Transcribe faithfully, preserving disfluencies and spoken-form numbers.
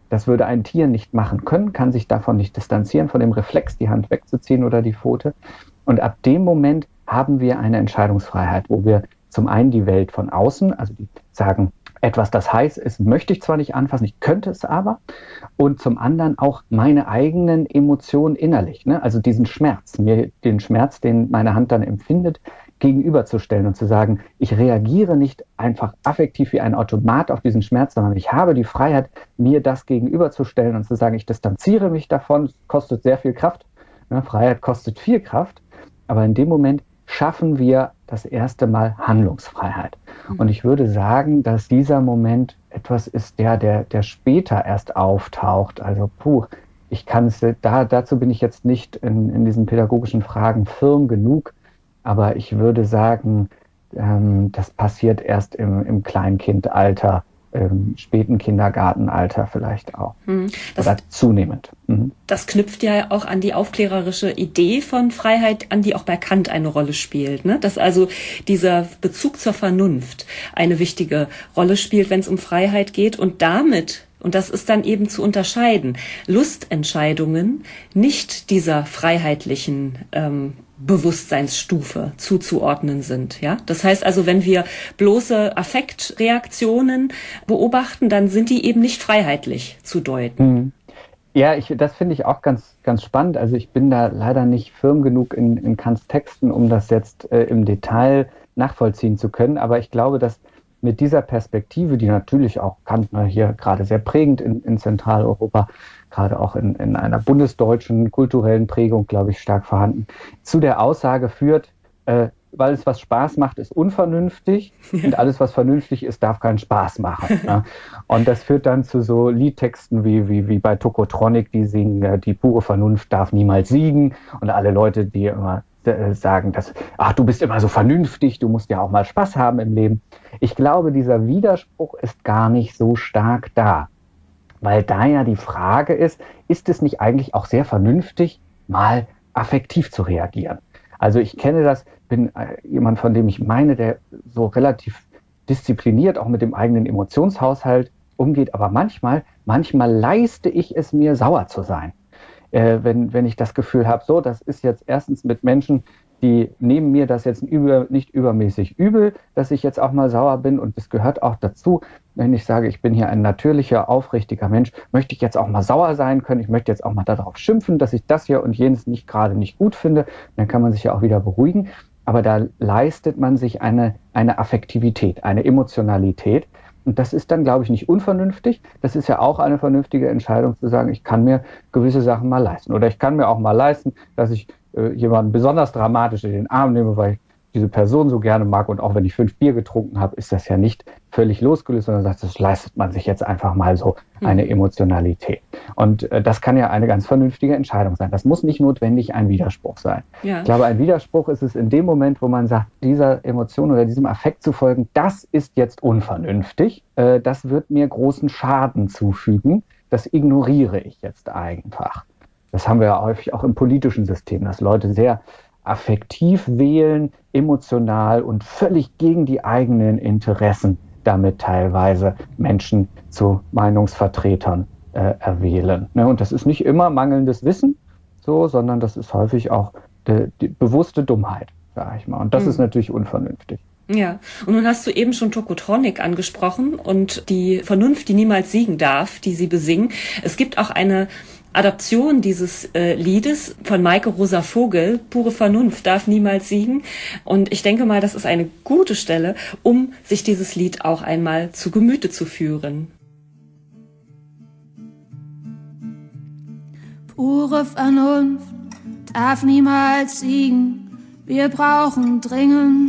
Das würde ein Tier nicht machen können, kann sich davon nicht distanzieren, von dem Reflex, die Hand wegzuziehen oder die Pfote. Und ab dem Moment haben wir eine Entscheidungsfreiheit, wo wir zum einen die Welt von außen, also die sagen, etwas, das heiß ist, möchte ich zwar nicht anfassen, ich könnte es aber. Und zum anderen auch meine eigenen Emotionen innerlich, ne? Also diesen Schmerz, mir den Schmerz, den meine Hand dann empfindet, gegenüberzustellen und zu sagen, ich reagiere nicht einfach affektiv wie ein Automat auf diesen Schmerz, sondern ich habe die Freiheit, mir das gegenüberzustellen und zu sagen, ich distanziere mich davon, es kostet sehr viel Kraft. Ne? Freiheit kostet viel Kraft, aber in dem Moment schaffen wir das erste Mal Handlungsfreiheit. Und ich würde sagen, dass dieser Moment etwas ist, der, der, der später erst auftaucht. Also, puh, ich kann es, da, dazu bin ich jetzt nicht in, in diesen pädagogischen Fragen firm genug, aber ich würde sagen, ähm, das passiert erst im, im Kleinkindalter, im späten Kindergartenalter vielleicht auch. Hm, das, Oder zunehmend. Mhm. Das knüpft ja auch an die aufklärerische Idee von Freiheit an, die auch bei Kant eine Rolle spielt, ne? Dass also dieser Bezug zur Vernunft eine wichtige Rolle spielt, wenn es um Freiheit geht und damit, und das ist dann eben zu unterscheiden, Lustentscheidungen nicht dieser freiheitlichen ähm, Bewusstseinsstufe zuzuordnen sind, ja. Das heißt also, wenn wir bloße Affektreaktionen beobachten, dann sind die eben nicht freiheitlich zu deuten. Mhm. Ja, ich, das finde ich auch ganz, ganz spannend. Also ich bin da leider nicht firm genug in, in Kants Texten, um das jetzt äh, im Detail nachvollziehen zu können. Aber ich glaube, dass mit dieser Perspektive, die natürlich auch Kant ne, hier gerade sehr prägend in, in Zentraleuropa, gerade auch in, in einer bundesdeutschen kulturellen Prägung, glaube ich, stark vorhanden, zu der Aussage führt, äh, weil es was Spaß macht, ist unvernünftig und alles, was vernünftig ist, darf keinen Spaß machen. Ne? Und das führt dann zu so Liedtexten wie, wie, wie bei Tokotronic, die singen, die pure Vernunft darf niemals siegen und alle Leute, die immer äh, sagen, dass, ach, du bist immer so vernünftig, du musst ja auch mal Spaß haben im Leben. Ich glaube, dieser Widerspruch ist gar nicht so stark da, weil da ja die Frage ist, ist es nicht eigentlich auch sehr vernünftig, mal affektiv zu reagieren? Also ich kenne das, bin jemand, von dem ich meine, der so relativ diszipliniert auch mit dem eigenen Emotionshaushalt umgeht, aber manchmal, manchmal leiste ich es mir, sauer zu sein. Äh, wenn, wenn ich das Gefühl habe, so, das ist jetzt erstens mit Menschen, die nehmen mir das jetzt über, nicht übermäßig übel, dass ich jetzt auch mal sauer bin und es gehört auch dazu, wenn ich sage, ich bin hier ein natürlicher, aufrichtiger Mensch, möchte ich jetzt auch mal sauer sein können, ich möchte jetzt auch mal darauf schimpfen, dass ich das hier und jenes nicht gerade nicht gut finde, dann kann man sich ja auch wieder beruhigen, aber da leistet man sich eine, eine Affektivität, eine Emotionalität und das ist dann, glaube ich, nicht unvernünftig, das ist ja auch eine vernünftige Entscheidung zu sagen, ich kann mir gewisse Sachen mal leisten oder ich kann mir auch mal leisten, dass ich jemanden besonders dramatisch in den Arm nehme, weil ich diese Person so gerne mag und auch wenn ich fünf Bier getrunken habe, ist das ja nicht völlig losgelöst, sondern sagt, das leistet man sich jetzt einfach mal so eine Emotionalität. Und äh, das kann ja eine ganz vernünftige Entscheidung sein. Das muss nicht notwendig ein Widerspruch sein. Ja. Ich glaube, ein Widerspruch ist es in dem Moment, wo man sagt, dieser Emotion oder diesem Affekt zu folgen, das ist jetzt unvernünftig, äh, das wird mir großen Schaden zufügen, das ignoriere ich jetzt einfach. Das haben wir ja häufig auch im politischen System, dass Leute sehr affektiv wählen, emotional und völlig gegen die eigenen Interessen damit teilweise Menschen zu Meinungsvertretern äh, erwählen. Ne? Und das ist nicht immer mangelndes Wissen, so, sondern das ist häufig auch die, die bewusste Dummheit, sage ich mal. Und das mhm. ist natürlich unvernünftig. Ja, und nun hast du eben schon Tokotronic angesprochen und die Vernunft, die niemals siegen darf, die sie besingen. Es gibt auch eine Adaption dieses äh, Liedes von Maike Rosa Vogel, Pure Vernunft darf niemals siegen. Und ich denke mal, das ist eine gute Stelle, um sich dieses Lied auch einmal zu Gemüte zu führen. Pure Vernunft darf niemals siegen. Wir brauchen dringend